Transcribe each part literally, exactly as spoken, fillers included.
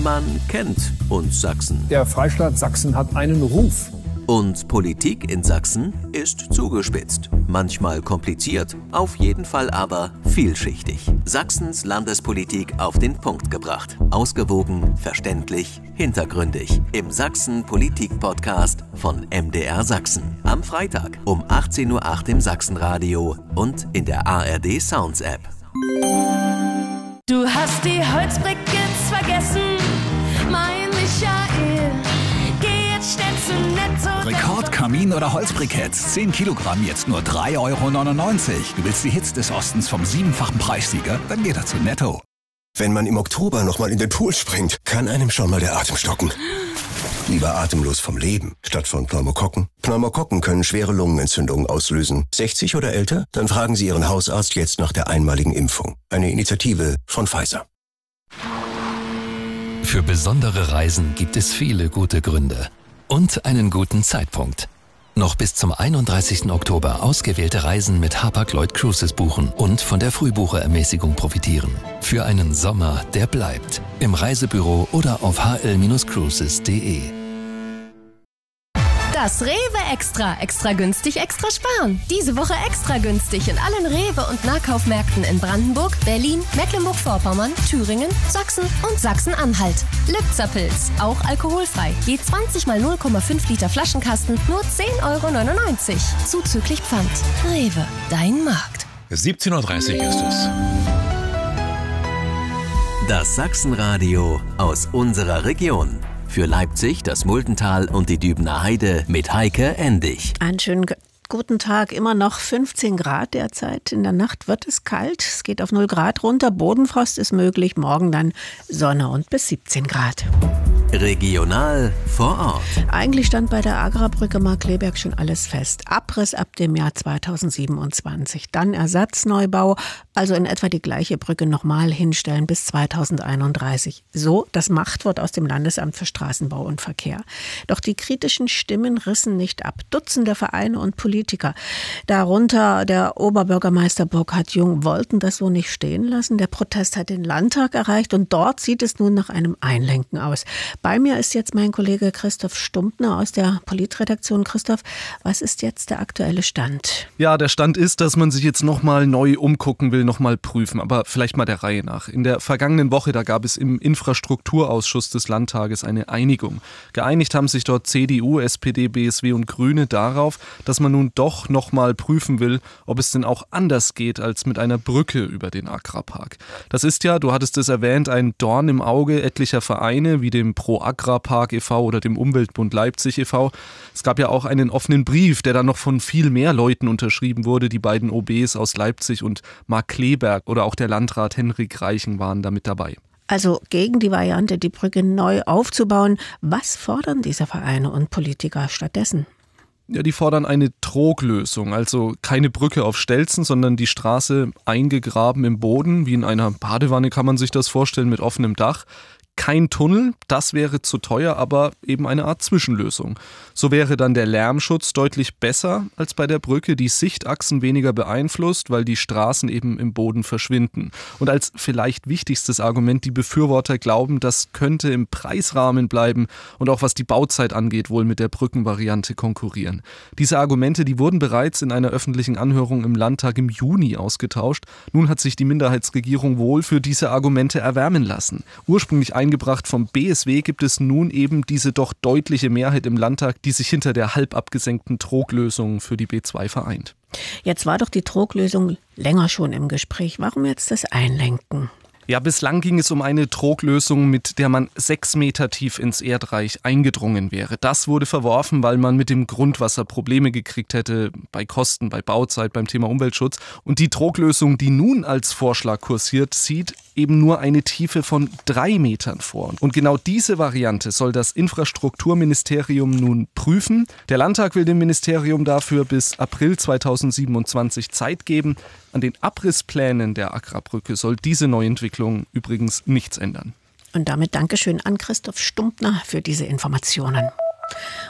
Man kennt uns Sachsen. Der Freistaat Sachsen hat einen Ruf. Und Politik in Sachsen ist zugespitzt. Manchmal kompliziert, auf jeden Fall aber vielschichtig. Sachsens Landespolitik auf den Punkt gebracht. Ausgewogen, verständlich, hintergründig. Im Sachsen-Politik-Podcast von M D R Sachsen. Am Freitag um achtzehn Uhr acht im Sachsenradio und in der A R D Sounds App. Du hast die Holzbriketts vergessen, mein Michael. Geh jetzt schnell zu Netto. Rekord, Kamin oder Holzbriketts. zehn Kilogramm, jetzt nur drei Euro neunundneunzig. Du willst die Hits des Ostens vom siebenfachen Preissieger? Dann geh da zu Netto. Wenn man im Oktober nochmal in den Pool springt, kann einem schon mal der Atem stocken. Lieber atemlos vom Leben, statt von Pneumokokken. Pneumokokken können schwere Lungenentzündungen auslösen. sechzig oder älter? Dann fragen Sie Ihren Hausarzt jetzt nach der einmaligen Impfung. Eine Initiative von Pfizer. Für besondere Reisen gibt es viele gute Gründe. Und einen guten Zeitpunkt. Noch bis zum einunddreißigsten Oktober ausgewählte Reisen mit Hapag-Lloyd Cruises buchen und von der Frühbucherermäßigung profitieren. Für einen Sommer, der bleibt. Im Reisebüro oder auf h l Bindestrich cruises punkt d e. Das Rewe Extra. Extra günstig, extra sparen. Diese Woche extra günstig in allen Rewe- und Nahkaufmärkten in Brandenburg, Berlin, Mecklenburg-Vorpommern, Thüringen, Sachsen und Sachsen-Anhalt. Lübzer-Pilz, auch alkoholfrei. Je zwanzig mal null Komma fünf Liter Flaschenkasten, nur zehn Euro neunundneunzig. Zuzüglich Pfand. Rewe, dein Markt. siebzehn Uhr dreißig ist es. Das Sachsenradio aus unserer Region. Für Leipzig, das Muldental und die Dübener Heide mit Heike Endig. Einen schönen guten Tag. Immer noch fünfzehn Grad derzeit. In der Nacht wird es kalt. Es geht auf null Grad runter. Bodenfrost ist möglich. Morgen dann Sonne und bis siebzehn Grad. Regional vor Ort. Eigentlich stand bei der Agra-Brücke Markkleeberg schon alles fest. Abriss ab dem Jahr zweitausendsiebenundzwanzig. Dann Ersatzneubau, also in etwa die gleiche Brücke nochmal hinstellen bis zweitausendeinunddreißig. So das Machtwort aus dem Landesamt für Straßenbau und Verkehr. Doch die kritischen Stimmen rissen nicht ab. Dutzende Vereine und Politiker, darunter der Oberbürgermeister Burkhard Jung, wollten das so nicht stehen lassen. Der Protest hat den Landtag erreicht und dort sieht es nun nach einem Einlenken aus. Bei mir ist jetzt mein Kollege Christoph Stumptner aus der Politredaktion. Christoph, was ist jetzt der aktuelle Stand? Ja, der Stand ist, dass man sich jetzt nochmal neu umgucken will, nochmal prüfen, aber vielleicht mal der Reihe nach. In der vergangenen Woche, da gab es im Infrastrukturausschuss des Landtages eine Einigung. Geeinigt haben sich dort C D U, S P D, B S W und Grüne darauf, dass man nun doch nochmal prüfen will, ob es denn auch anders geht als mit einer Brücke über den Agra-Park. Das ist ja, du hattest es erwähnt, ein Dorn im Auge etlicher Vereine wie dem Pro-Agra-Park e V oder dem Umweltbund Leipzig e V. Es gab ja auch einen offenen Brief, der dann noch von viel mehr Leuten unterschrieben wurde. Die beiden O Bs aus Leipzig und Markkleeberg oder auch der Landrat Henrik Reichen waren da mit dabei. Also gegen die Variante, die Brücke neu aufzubauen. Was fordern diese Vereine und Politiker stattdessen? Ja, die fordern eine Troglösung, also keine Brücke auf Stelzen, sondern die Straße eingegraben im Boden, wie in einer Badewanne kann man sich das vorstellen, mit offenem Dach. Kein Tunnel, das wäre zu teuer, aber eben eine Art Zwischenlösung. So wäre dann der Lärmschutz deutlich besser als bei der Brücke, die Sichtachsen weniger beeinflusst, weil die Straßen eben im Boden verschwinden. Und als vielleicht wichtigstes Argument, die Befürworter glauben, das könnte im Preisrahmen bleiben und auch was die Bauzeit angeht, wohl mit der Brückenvariante konkurrieren. Diese Argumente, die wurden bereits in einer öffentlichen Anhörung im Landtag im Juni ausgetauscht. Nun hat sich die Minderheitsregierung wohl für diese Argumente erwärmen lassen. Ursprünglich eingebracht vom B S W gibt es nun eben diese doch deutliche Mehrheit im Landtag, die sich hinter der halb abgesenkten Troglösung für die B zwei vereint. Jetzt war doch die Troglösung länger schon im Gespräch. Warum jetzt das Einlenken? Ja, bislang ging es um eine Troglösung, mit der man sechs Meter tief ins Erdreich eingedrungen wäre. Das wurde verworfen, weil man mit dem Grundwasser Probleme gekriegt hätte, bei Kosten, bei Bauzeit, beim Thema Umweltschutz. Und die Troglösung, die nun als Vorschlag kursiert, sieht eben nur eine Tiefe von drei Metern vor. Und genau diese Variante soll das Infrastrukturministerium nun prüfen. Der Landtag will dem Ministerium dafür bis April zweitausendsiebenundzwanzig Zeit geben. An den Abrissplänen der Agra-Brücke soll diese Neuentwicklung übrigens nichts ändern. Und damit Dankeschön an Christoph Stumptner für diese Informationen.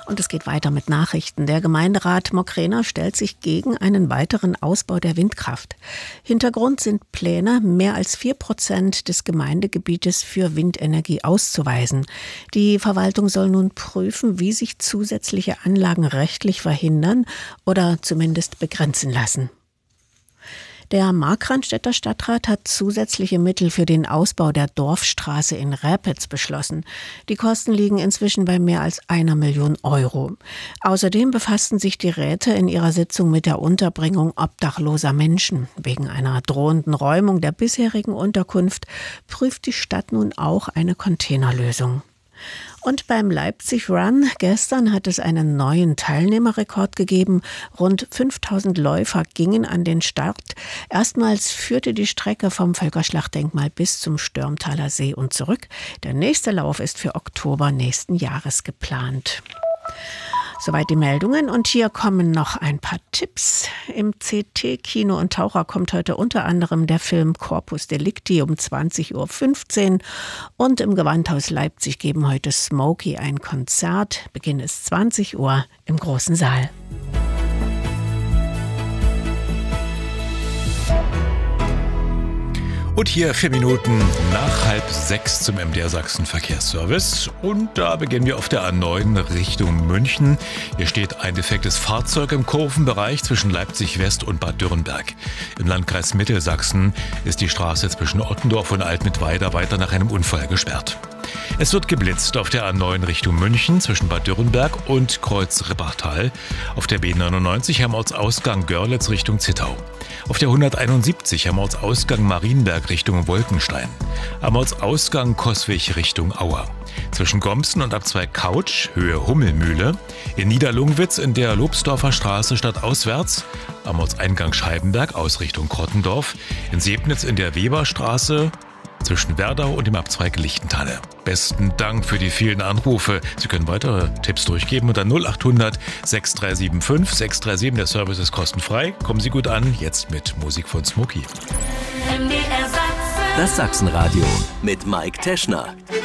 Und es geht weiter mit Nachrichten. Der Gemeinderat Mokrener stellt sich gegen einen weiteren Ausbau der Windkraft. Hintergrund sind Pläne, mehr als vier Prozent des Gemeindegebietes für Windenergie auszuweisen. Die Verwaltung soll nun prüfen, wie sich zusätzliche Anlagen rechtlich verhindern oder zumindest begrenzen lassen. Der Markranstädter Stadtrat hat zusätzliche Mittel für den Ausbau der Dorfstraße in Räpitz beschlossen. Die Kosten liegen inzwischen bei mehr als einer Million Euro. Außerdem befassten sich die Räte in ihrer Sitzung mit der Unterbringung obdachloser Menschen. Wegen einer drohenden Räumung der bisherigen Unterkunft prüft die Stadt nun auch eine Containerlösung. Und beim Leipzig Run gestern hat es einen neuen Teilnehmerrekord gegeben. Rund fünftausend Läufer gingen an den Start. Erstmals führte die Strecke vom Völkerschlachtdenkmal bis zum Störmtaler See und zurück. Der nächste Lauf ist für Oktober nächsten Jahres geplant. Soweit die Meldungen und hier kommen noch ein paar Tipps. Im C T Kino und Taucher kommt heute unter anderem der Film Corpus Delicti um zwanzig Uhr fünfzehn und im Gewandhaus Leipzig geben heute Smokey ein Konzert. Beginn ist zwanzig Uhr im großen Saal. Und hier vier Minuten nach halb sechs zum M D R Sachsen Verkehrsservice. Und da beginnen wir auf der A neun Richtung München. Hier steht ein defektes Fahrzeug im Kurvenbereich zwischen Leipzig West und Bad Dürrenberg. Im Landkreis Mittelsachsen ist die Straße zwischen Ottendorf und Altmittweida weiter nach einem Unfall gesperrt. Es wird geblitzt auf der A neun Richtung München zwischen Bad Dürrenberg und Kreuz Rippachtal. Auf der B neunundneunzig am Ortsausgang Görlitz Richtung Zittau. Auf der hunderteinundsiebzig am Ortsausgang Marienberg Richtung Wolkenstein. Am Ortsausgang Coswig Richtung Auer. Zwischen Gomsen und Abzweig Couch, Höhe Hummelmühle. In Niederlungwitz in der Lobsdorfer Straße stadtauswärts. Am Ortseingang Scheibenberg Ausrichtung Krottendorf. In Sebnitz in der Weberstraße zwischen Werdau und dem Abzweig Lichtentanne. Besten Dank für die vielen Anrufe. Sie können weitere Tipps durchgeben unter null acht hundert sechs drei sieben fünf sechs drei sieben. Der Service ist kostenfrei. Kommen Sie gut an. Jetzt mit Musik von Smokey. Das Sachsenradio mit Mike Teschner.